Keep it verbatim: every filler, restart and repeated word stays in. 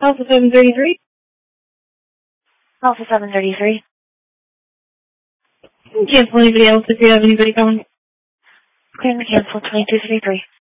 Alpha seven thirty-three. Alpha seven thirty-three. Cancel anybody else if you have anybody coming. Clearing the cancel twenty-two thirty-three.